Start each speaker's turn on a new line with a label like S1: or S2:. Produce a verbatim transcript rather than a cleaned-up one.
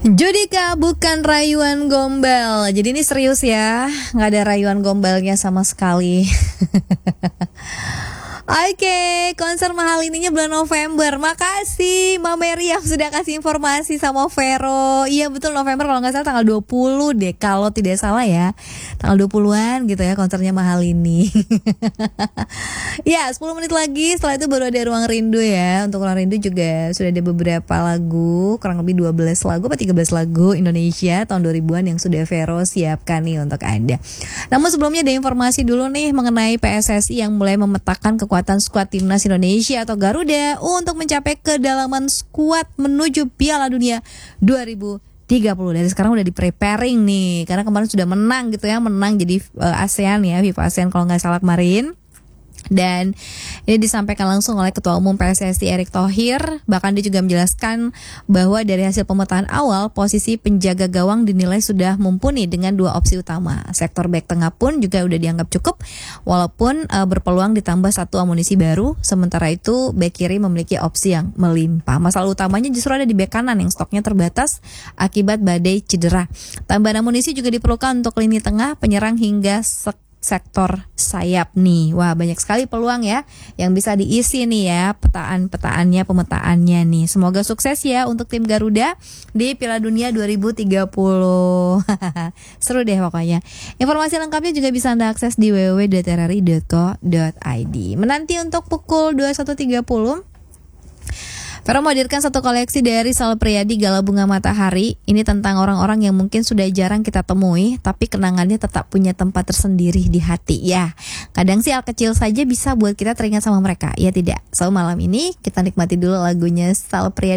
S1: Judika bukan rayuan gombal. Jadi ini serius ya, nggak ada rayuan gombalnya sama sekali. Oke, konser mahal ininya bulan November. Makasih Mbak Meriam sudah kasih informasi sama Vero. Iya betul, November kalau nggak salah tanggal dua puluh deh, kalau tidak salah ya. Tanggal dua puluhan gitu ya konsernya mahal ini. Ya, sepuluh menit lagi setelah itu baru ada Ruang Rindu ya. Untuk Ruang Rindu juga sudah ada beberapa lagu, kurang lebih dua belas lagu atau tiga belas lagu Indonesia tahun dua ribuan yang sudah Vero siapkan nih untuk Anda. Namun sebelumnya ada informasi dulu nih mengenai P S S I yang mulai memetakan kekuatan skuad timnas Indonesia atau Garuda untuk mencapai kedalaman skuad menuju Piala Dunia dua ribu tiga puluh. Dari sekarang udah di preparing nih, karena kemarin sudah menang gitu ya, menang jadi uh, ASEAN ya, FIFA ASEAN kalau nggak salah kemarin. Dan ini disampaikan langsung oleh Ketua Umum P S S I Erick Thohir. Bahkan dia juga menjelaskan bahwa dari hasil pemetaan awal, posisi penjaga gawang dinilai sudah mumpuni dengan dua opsi utama. Sektor bek tengah pun juga udah dianggap cukup, walaupun uh, berpeluang ditambah satu amunisi baru. Sementara itu bek kiri memiliki opsi yang melimpah. Masalah utamanya justru ada di bek kanan yang stoknya terbatas akibat badai cedera. Tambahan amunisi juga diperlukan untuk lini tengah, penyerang hingga sek sektor sayap nih. Wah, banyak sekali peluang ya yang bisa diisi nih ya, petaan-petaannya, pemetaannya nih. Semoga sukses ya untuk tim Garuda di Piala Dunia dua ribu tiga puluh. Seru deh pokoknya. Informasi lengkapnya juga bisa Anda akses di w w w dot r r i dot co dot i d. Menanti untuk pukul dua puluh satu tiga puluh Vero menghadirkan satu koleksi dari Sal Priadi, Galau Bunga Matahari. Ini tentang orang-orang yang mungkin sudah jarang kita temui, tapi kenangannya tetap punya tempat tersendiri di hati ya. Kadang sih hal kecil saja bisa buat kita teringat sama mereka, ya tidak? So malam ini kita nikmati dulu lagunya Sal Priadi.